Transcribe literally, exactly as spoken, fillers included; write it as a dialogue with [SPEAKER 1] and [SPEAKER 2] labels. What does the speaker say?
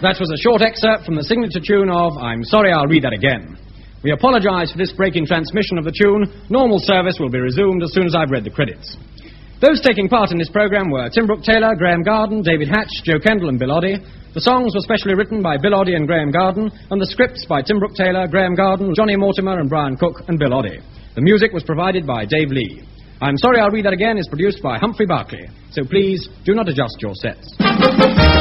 [SPEAKER 1] That was a short excerpt from the signature tune of I'm Sorry, I'll Read That Again. We apologize for this break in transmission of the tune. Normal service will be resumed as soon as I've read the credits. Those taking part in this program were Tim Brooke-Taylor, Graham Garden, David Hatch, Joe Kendall and Bill Oddie. The songs were specially written by Bill Oddie and Graham Garden, and the scripts by Tim Brooke-Taylor, Graham Garden, Johnny Mortimer and Brian Cook and Bill Oddie. The music was provided by Dave Lee. I'm Sorry, I'll Read That Again is produced by Humphrey Barclay. So please, do not adjust your sets.